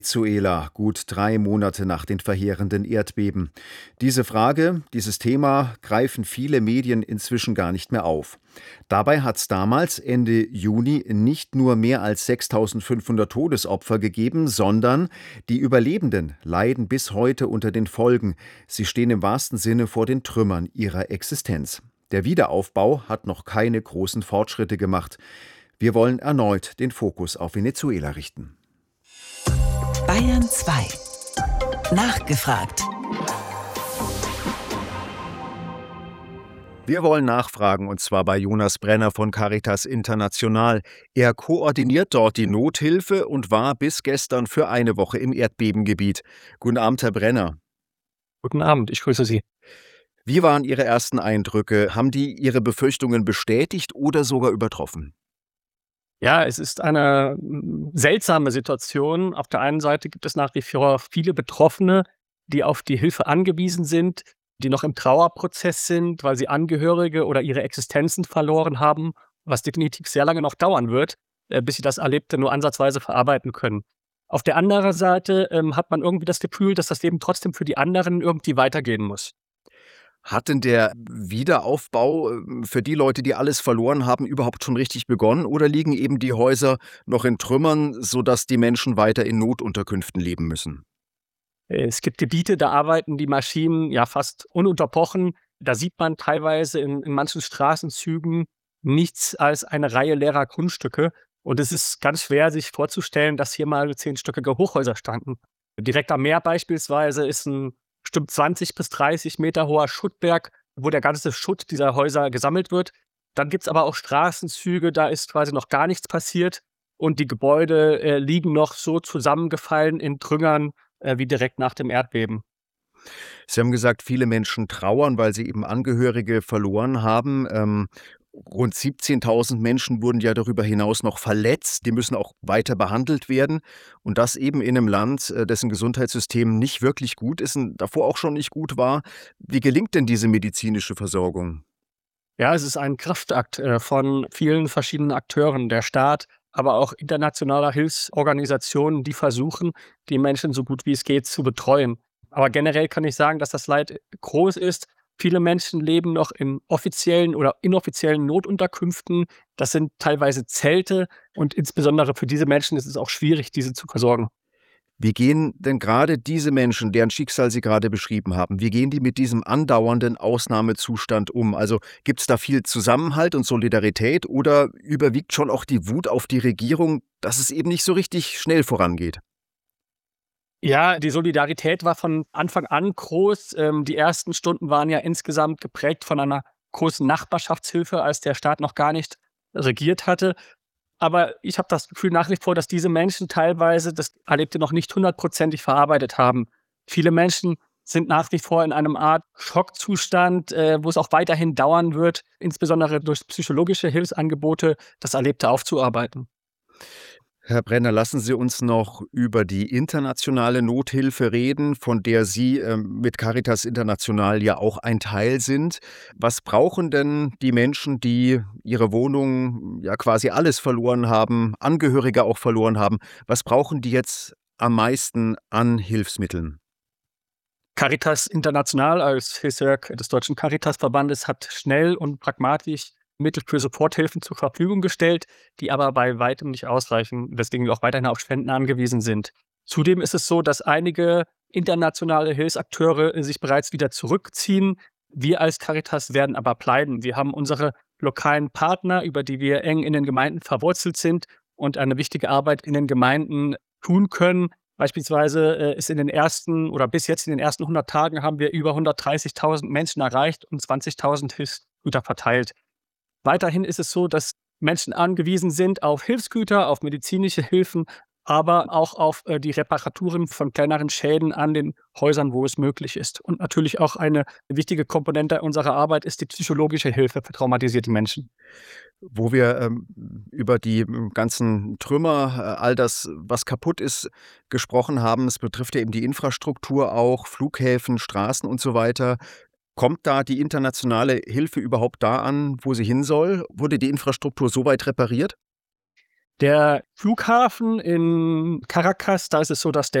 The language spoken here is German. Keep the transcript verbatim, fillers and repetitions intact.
Venezuela, gut drei Monate nach den verheerenden Erdbeben. Diese Frage, dieses Thema greifen viele Medien inzwischen gar nicht mehr auf. Dabei hat es damals, Ende Juni, nicht nur mehr als sechstausendfünfhundert Todesopfer gegeben, sondern die Überlebenden leiden bis heute unter den Folgen. Sie stehen im wahrsten Sinne vor den Trümmern ihrer Existenz. Der Wiederaufbau hat noch keine großen Fortschritte gemacht. Wir wollen erneut den Fokus auf Venezuela richten. Bayern zwei. Nachgefragt. Wir wollen nachfragen, und zwar bei Jonas Brenner von Caritas International. Er koordiniert dort die Nothilfe und war bis gestern für eine Woche im Erdbebengebiet. Guten Abend, Herr Brenner. Guten Abend, ich grüße Sie. Wie waren Ihre ersten Eindrücke? Haben die Ihre Befürchtungen bestätigt oder sogar übertroffen? Ja, es ist eine mm, seltsame Situation. Auf der einen Seite gibt es nach wie vor viele Betroffene, die auf die Hilfe angewiesen sind, die noch im Trauerprozess sind, weil sie Angehörige oder ihre Existenzen verloren haben, was definitiv sehr lange noch dauern wird, äh, bis sie das Erlebte nur ansatzweise verarbeiten können. Auf der anderen Seite ähm, hat man irgendwie das Gefühl, dass das Leben trotzdem für die anderen irgendwie weitergehen muss. Hat denn der Wiederaufbau äh, für die Leute, die alles verloren haben, überhaupt schon richtig begonnen oder liegen eben die Häuser noch in Trümmern, sodass die Menschen weiter in Notunterkünften leben müssen? Äh, Es gibt Gebiete, da arbeiten die Maschinen ja fast ununterbrochen. Da sieht man teilweise in, in manchen Straßenzügen nichts als eine Reihe leerer Grundstücke. Und es ist ganz schwer, sich vorzustellen, dass hier mal zehnstöckige Hochhäuser standen. Direkt am Meer beispielsweise ist ein bestimmt zwanzig bis dreißig Meter hoher Schuttberg, wo der ganze Schutt dieser Häuser gesammelt wird. Dann gibt es aber auch Straßenzüge, da ist quasi noch gar nichts passiert. Und die Gebäude äh, liegen noch so zusammengefallen in Trümmern, äh, wie direkt nach dem Erdbeben. Sie haben gesagt, viele Menschen trauern, weil sie eben Angehörige verloren haben. Ähm, rund siebzehntausend Menschen wurden ja darüber hinaus noch verletzt. Die müssen auch weiter behandelt werden. Und das eben in einem Land, äh, dessen Gesundheitssystem nicht wirklich gut ist und davor auch schon nicht gut war. Wie gelingt denn diese medizinische Versorgung? Ja, es ist ein Kraftakt äh, von vielen verschiedenen Akteuren, der Staat, aber auch internationaler Hilfsorganisationen, die versuchen, die Menschen so gut wie es geht zu betreuen. Aber generell kann ich sagen, dass das Leid groß ist. Viele Menschen leben noch in offiziellen oder inoffiziellen Notunterkünften. Das sind teilweise Zelte und insbesondere für diese Menschen ist es auch schwierig, diese zu versorgen. Wie gehen denn gerade diese Menschen, deren Schicksal Sie gerade beschrieben haben, wie gehen die mit diesem andauernden Ausnahmezustand um? Also gibt es da viel Zusammenhalt und Solidarität oder überwiegt schon auch die Wut auf die Regierung, dass es eben nicht so richtig schnell vorangeht? Ja, die Solidarität war von Anfang an groß. Ähm, die ersten Stunden waren ja insgesamt geprägt von einer großen Nachbarschaftshilfe, als der Staat noch gar nicht regiert hatte. Aber ich habe das Gefühl nach wie vor, dass diese Menschen teilweise das Erlebte noch nicht hundertprozentig verarbeitet haben. Viele Menschen sind nach wie vor in einem Art Schockzustand, äh, wo es auch weiterhin dauern wird, insbesondere durch psychologische Hilfsangebote, das Erlebte aufzuarbeiten. Herr Brenner, lassen Sie uns noch über die internationale Nothilfe reden, von der Sie ähm, mit Caritas International ja auch ein Teil sind. Was brauchen denn die Menschen, die ihre Wohnung, ja quasi alles verloren haben, Angehörige auch verloren haben? Was brauchen die jetzt am meisten an Hilfsmitteln? Caritas International als Hilfswerk des Deutschen Caritasverbandes hat schnell und pragmatisch Mittel für Soforthilfen zur Verfügung gestellt, die aber bei weitem nicht ausreichen, weswegen wir auch weiterhin auf Spenden angewiesen sind. Zudem ist es so, dass einige internationale Hilfsakteure sich bereits wieder zurückziehen. Wir als Caritas werden aber bleiben. Wir haben unsere lokalen Partner, über die wir eng in den Gemeinden verwurzelt sind und eine wichtige Arbeit in den Gemeinden tun können. Beispielsweise äh, ist in den ersten oder bis jetzt in den ersten hundert Tagen haben wir über hundertdreißigtausend Menschen erreicht und zwanzigtausend Hilfsgüter verteilt. Weiterhin ist es so, dass Menschen angewiesen sind auf Hilfsgüter, auf medizinische Hilfen, aber auch auf äh, die Reparaturen von kleineren Schäden an den Häusern, wo es möglich ist. Und natürlich auch eine wichtige Komponente unserer Arbeit ist die psychologische Hilfe für traumatisierte Menschen. Wo wir ähm, über die ähm, ganzen Trümmer, äh, all das, was kaputt ist, gesprochen haben. Es betrifft ja eben die Infrastruktur auch, Flughäfen, Straßen und so weiter. Kommt da die internationale Hilfe überhaupt da an, wo sie hin soll? Wurde die Infrastruktur so weit repariert? Der Flughafen in Caracas, da ist es so, dass der